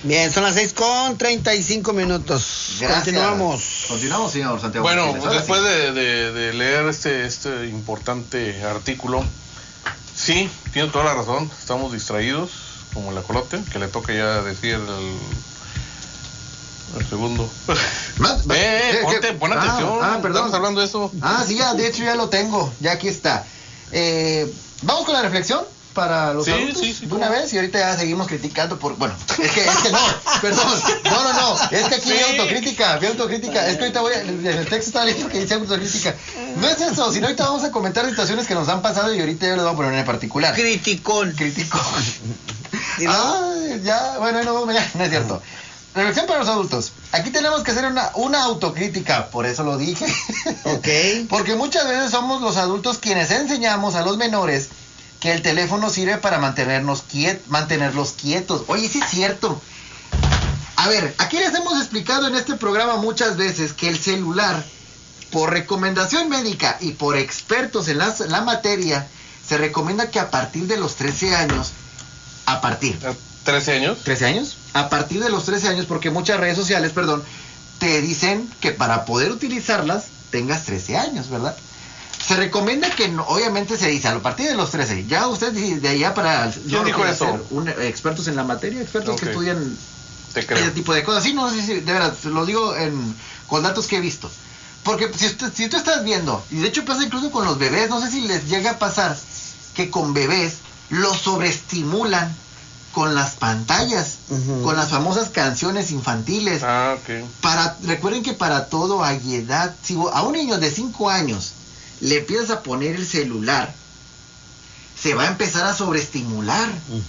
Bien, son las 6:35. Gracias. Continuamos, señor Santiago. Bueno, Martínez. después de leer este importante artículo, sí, tiene toda la razón, estamos distraídos, como el ajolote, que le toca ya decir el segundo. Pon atención, perdón. estamos hablando de eso. Sí, de hecho ya lo tengo, ya aquí está. Vamos con la reflexión para los adultos de una vez, y ahorita ya seguimos criticando es que no, perdón, no, es que aquí vi autocrítica, es que ahorita en el texto está leyendo que dice autocrítica, no es eso, sino ahorita vamos a comentar situaciones que nos han pasado y ahorita yo les voy a poner en particular. Criticón. No es cierto. Reflexión para los adultos. Aquí tenemos que hacer una autocrítica, por eso lo dije. Ok. Porque muchas veces somos los adultos quienes enseñamos a los menores que el teléfono sirve para mantenerlos quietos. Oye, sí es cierto. A ver, aquí les hemos explicado en este programa muchas veces que el celular, por recomendación médica y por expertos en la materia, se recomienda que a partir de los 13 años, ¿13 años? ¿13 años? A partir de los 13 años, porque muchas redes sociales, te dicen que para poder utilizarlas tengas 13 años, ¿verdad? Se recomienda que, obviamente se dice, a partir de los 13, ya usted de allá para... ¿Quién dijo eso? Expertos en la materia, expertos que estudian ese tipo de cosas. Sí, no sé si, de verdad, lo digo con datos que he visto. Porque si tú estás viendo, y de hecho pasa incluso con los bebés, no sé si les llega a pasar que con bebés los sobreestimulan con las pantallas, con las famosas canciones infantiles. Recuerden que para todo hay edad. Si a un niño de 5 años le empiezas a poner el celular, se va a empezar a sobreestimular.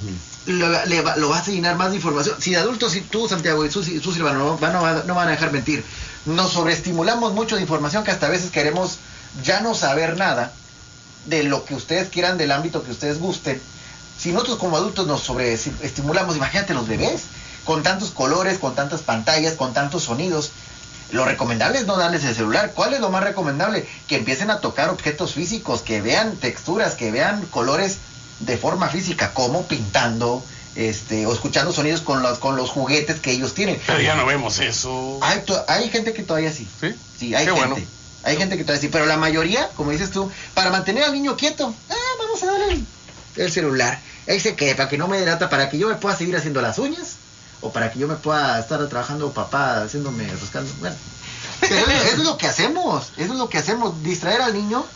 Lo vas a llenar más de información. Si de adultos, si tú, Santiago, y tú, Silvano, no van a dejar mentir, nos sobreestimulamos mucho de información que hasta a veces queremos ya no saber nada de lo que ustedes quieran, del ámbito que ustedes gusten. Si nosotros como adultos nos sobreestimulamos, imagínate los bebés, con tantos colores, con tantas pantallas, con tantos sonidos. Lo recomendable es no darles el celular. ¿Cuál es lo más recomendable? Que empiecen a tocar objetos físicos, que vean texturas, que vean colores de forma física, como pintando, o escuchando sonidos con los juguetes que ellos tienen. Pero ya no vemos eso. Hay gente que todavía sí. Sí, hay qué gente. Bueno. Hay gente que todavía sí, pero la mayoría, como dices tú, para mantener al niño quieto, vamos a darle el celular. Ahí se quede, para que no me delata, para que yo me pueda seguir haciendo las uñas, o para que yo me pueda estar trabajando buscando, bueno. Pero eso es lo que hacemos, distraer al niño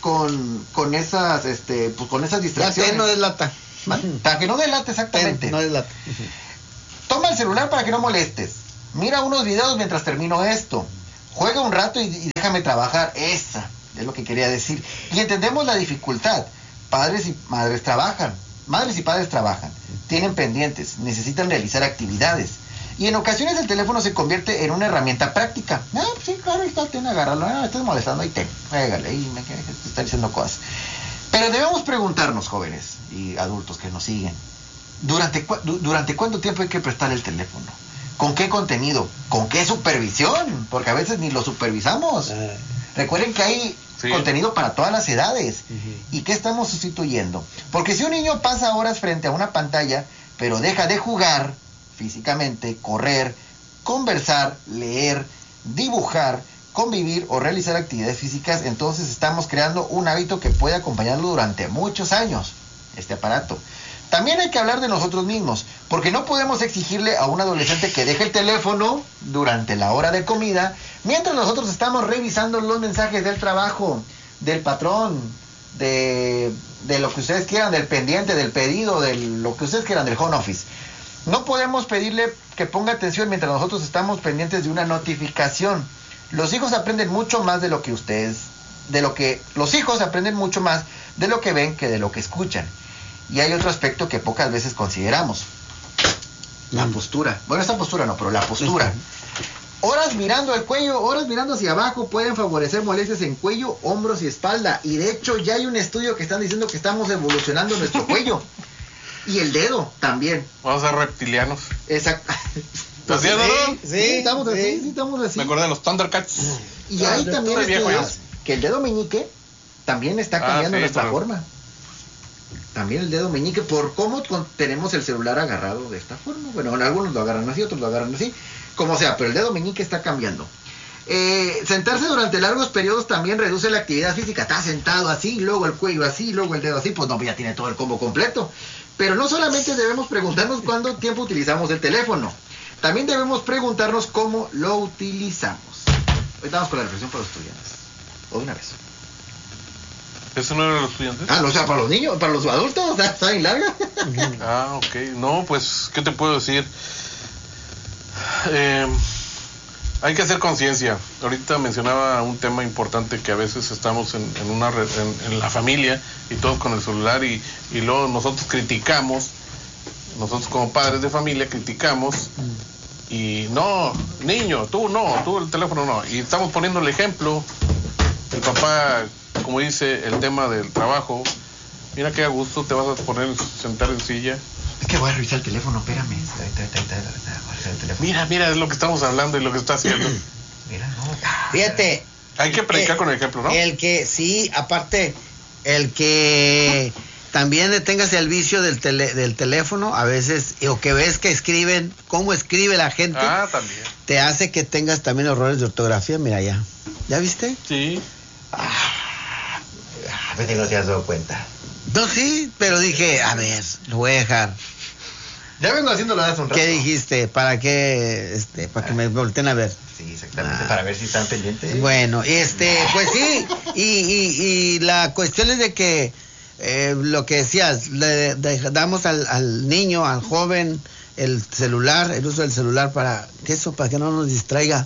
con esas distracciones. Para que no delata. Para que no delate, exactamente. No delata. Toma el celular para que no molestes. Mira unos videos mientras termino esto. Juega un rato y déjame trabajar. Esa es lo que quería decir. Y entendemos la dificultad. Padres y madres trabajan. Madres y padres trabajan. Tienen pendientes. Necesitan realizar actividades. Y en ocasiones el teléfono se convierte en una herramienta práctica. Sí, claro, agárralo. Me estás molestando, ahí juégale. Ahí te está diciendo cosas. Pero debemos preguntarnos, jóvenes y adultos que nos siguen, ¿durante cuánto tiempo hay que prestar el teléfono? ¿Con qué contenido? ¿Con qué supervisión? Porque a veces ni lo supervisamos. Recuerden que hay contenido para todas las edades. ¿Y qué estamos sustituyendo? Porque si un niño pasa horas frente a una pantalla, pero deja de jugar físicamente, correr, conversar, leer, dibujar, convivir o realizar actividades físicas, entonces estamos creando un hábito que puede acompañarlo durante muchos años, este aparato. También hay que hablar de nosotros mismos, porque no podemos exigirle a un adolescente que deje el teléfono durante la hora de comida, mientras nosotros estamos revisando los mensajes del trabajo, del patrón, de lo que ustedes quieran, del pendiente, del pedido, de lo que ustedes quieran, del home office. No podemos pedirle que ponga atención mientras nosotros estamos pendientes de una notificación. Los hijos aprenden mucho más los hijos aprenden mucho más de lo que ven que de lo que escuchan. Y hay otro aspecto que pocas veces consideramos. La postura. Bueno, esta postura no, pero la postura. Horas mirando el cuello, horas mirando hacia abajo pueden favorecer molestias en cuello, hombros y espalda. Y de hecho ya hay un estudio que están diciendo que estamos evolucionando nuestro cuello. Y el dedo también. Vamos a ser reptilianos. Exacto. ¿Así, no? Sí, estamos así. Me acordé de los Thundercats. Y hay también estudios que el dedo meñique también está cambiando nuestra forma. también el dedo meñique por cómo tenemos el celular agarrado de esta forma. Bueno, algunos lo agarran así, otros lo agarran así, como sea, pero el dedo meñique está cambiando. Sentarse durante largos periodos también reduce la actividad física. Está sentado así, luego el cuello así, luego el dedo así, pues no, ya tiene todo el combo completo. Pero no solamente debemos preguntarnos cuánto tiempo utilizamos el teléfono, también debemos preguntarnos cómo lo utilizamos. Hoy estamos con la reflexión para los estudiantes. O de una vez. ¿Eso no era de los estudiantes? Ah, no, o sea, para los niños, para los adultos, o sea, está bien larga. Ah, ok. No, pues, ¿qué te puedo decir? Hay que hacer conciencia. Ahorita mencionaba un tema importante que a veces estamos en la familia y todos con el celular y luego nosotros criticamos, nosotros como padres de familia criticamos y no, niño, tú el teléfono no. Y estamos poniendo el ejemplo, el papá, como dice, el tema del trabajo, mira qué a gusto te vas a sentar en silla. Es que voy a revisar el teléfono, espérame. Mira, es lo que estamos hablando y lo que está haciendo. Mira, no. Fíjate. Hay que predicar con el ejemplo, ¿no? El que, sí, aparte, el que también le tengas el vicio del teléfono, a veces, o que ves que escriben, cómo escribe la gente, también. te hace que tengas también errores de ortografía, mira ya. ¿Ya viste? Sí. A ver si no te has dado cuenta. No, sí, pero dije, a ver, lo voy a dejar. Ya vengo haciéndolo hace un rato. ¿Qué dijiste? ¿Para qué? Para que me volteen a ver. Sí, exactamente, para ver si están pendientes. Bueno, pues sí, y la cuestión es de que lo que decías, le damos al niño, al joven, el celular, el uso del celular para que no nos distraiga.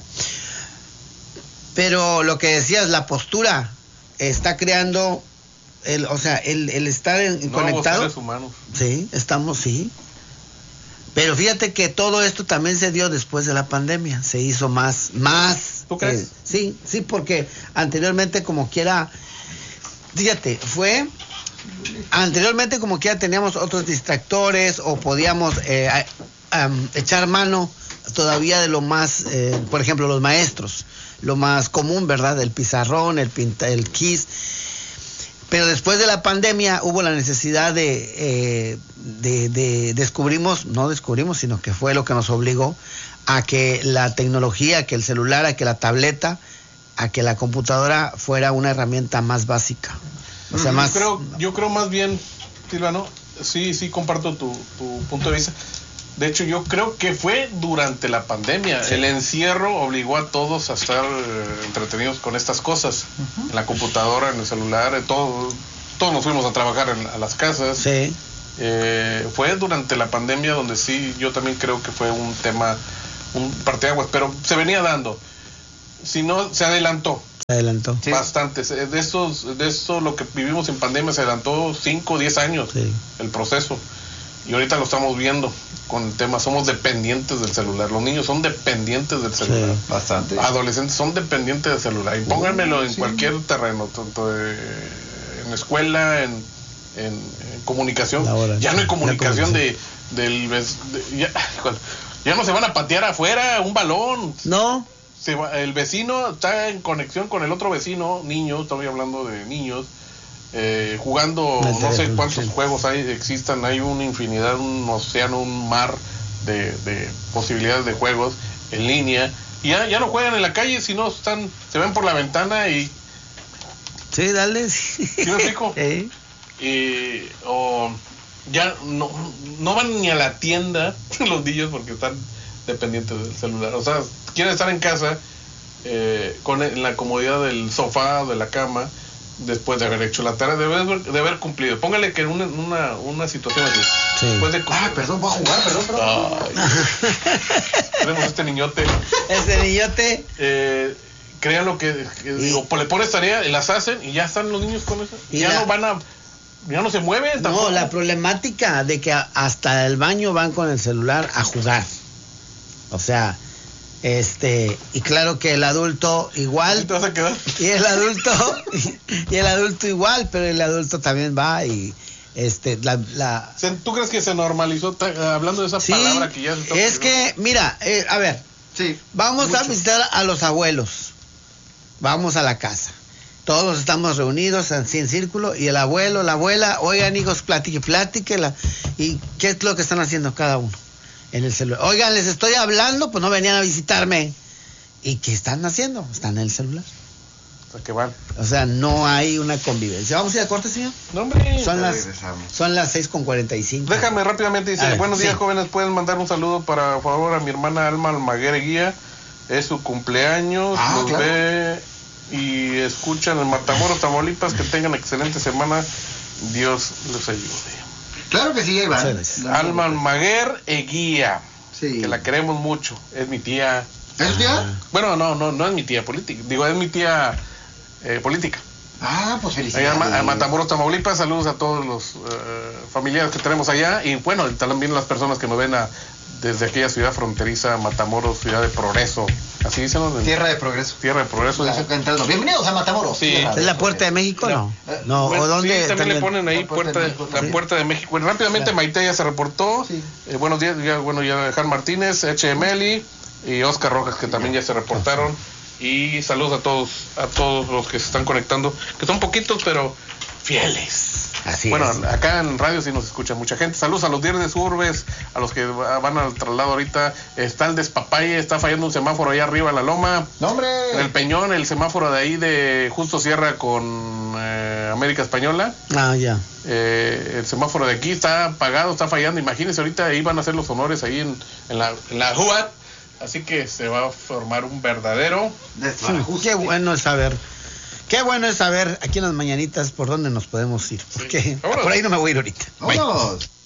Pero lo que decías, la postura está creando, el estar conectado. Seres humanos. Sí, sí. Pero fíjate que todo esto también se dio después de la pandemia, se hizo más. ¿Tú crees? Sí, porque anteriormente como quiera, fíjate, anteriormente como quiera teníamos otros distractores o podíamos echar mano todavía de lo más, por ejemplo, los maestros, lo más común, ¿verdad? El pizarrón, el kiss. Pero después de la pandemia hubo la necesidad no descubrimos, sino que fue lo que nos obligó a que la tecnología, que el celular, a que la tableta, a que la computadora fuera una herramienta más básica. O sea, yo creo más bien, Silvano, sí comparto tu punto de vista. De hecho, yo creo que fue durante la pandemia. Sí. El encierro obligó a todos a estar entretenidos con estas cosas. En la computadora, en el celular, todos nos fuimos a trabajar a las casas. Sí. Fue durante la pandemia donde sí, yo también creo que fue un tema, un parteaguas, pero se venía dando. Si no, se adelantó. Sí. Bastante. De esto lo que vivimos en pandemia se adelantó 5 o 10 años, sí, el proceso. Y ahorita lo estamos viendo con el tema, somos dependientes del celular. Los niños son dependientes del celular. Sí, bastante. Adolescentes son dependientes del celular. Y pónganmelo en cualquier terreno, tanto en escuela, en comunicación. Ya no hay comunicación ya no se van a patear afuera un balón. No. El vecino está en conexión con el otro vecino, niño, estoy hablando de niños. Jugando no sé cuántos juegos existan, hay una infinidad, un océano, un mar de posibilidades de juegos en línea, y ya no juegan en la calle, sino se ven por la ventana y sí, dale. ¿Sí me explico? O ya no van ni a la tienda los niños porque están dependientes del celular. O sea, quieren estar en casa en la comodidad del sofá, de la cama, después de haber hecho la tarea, de haber cumplido. Póngale que una situación así. Sí. Después de perdón, voy a jugar, perdón. Tenemos este niñote. Crean lo que digo, le pones tarea, las hacen y ya están los niños con eso. Ya no se mueven. No, la problemática de que hasta el baño van con el celular a jugar. O sea, y claro que el adulto igual. ¿Te vas a quedar? Y el adulto igual, pero el adulto también va y ¿Tú crees que se normalizó hablando de esa palabra que ya se está es que, mira, a ver, sí, vamos a visitar a los abuelos, vamos a la casa Todos estamos reunidos así en círculo y el abuelo, la abuela, oigan hijos, platique. ¿Y qué es lo que están haciendo cada uno en el celular? Oigan, les estoy hablando, pues no venían a visitarme. ¿Y qué están haciendo? Están en el celular. O sea, que van. O sea, no hay una convivencia. ¿Vamos a ir a corte, señor? No, hombre. Son las regresamos. 6:45. Déjame rápidamente, dice, A ver, buenos días, sí. jóvenes, pueden mandar un saludo para favor a mi hermana Alma Almaguer Guía, es su cumpleaños, Ah, los claro. ve y escuchan en Matamoros, Tamaulipas, que tengan excelente semana, Dios les ayude. Claro que sí, Iván. Muchas gracias. Alma Almaguer Guía, Sí. que la queremos mucho, es mi tía, ¿Es tu tía? bueno, no es mi tía política, digo, es mi tía política. Ah, pues Allá felicidades. a Matamoros, Tamaulipas, saludos a todos los familiares que tenemos allá y bueno, también las personas que nos ven desde aquella ciudad fronteriza, Matamoros, ciudad de progreso, así dicen, ¿no? Tierra de progreso. Tierra de progreso. La- dicen. entrando. Bienvenidos a Matamoros. Sí. Tierra ¿Es la Puerta de Progreso. México? No. No, Bueno, ¿o dónde? sí, también le ponen ahí La Puerta de México la también. Puerta de México. Bueno, rápidamente Maite ya se reportó. Sí. Buenos días, ya Jan Martínez, HML y Oscar Rojas que también ya se reportaron. Y saludos a todos los que se están conectando, que son poquitos pero fieles. Así Bueno, es. acá en radio sí nos escucha mucha gente. Saludos a los Viernes Urbes, a los que van al traslado ahorita. Está el despapalle, está fallando un semáforo allá arriba en la loma. ¡No, hombre! En el Peñón, el semáforo de ahí de Justo Sierra con América Española. Ah, ya. El semáforo de aquí está apagado, está fallando. Imagínense, ahorita ahí van a hacer los honores ahí en la UAT. Así que se va a formar un verdadero. Qué bueno es saber. Qué bueno es saber aquí en las mañanitas por dónde nos podemos ir. Porque Vámonos. por ahí no me voy a ir ahorita. ¡Vámonos!